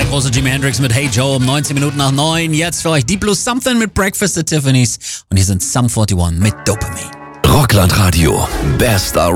große Jimi Hendrix mit Hey Joe um 19 Minuten nach 9. Jetzt für euch Deep Blue Something mit Breakfast at Tiffany's. Und hier sind Sum 41 mit Dopamine. Rockland Radio. Best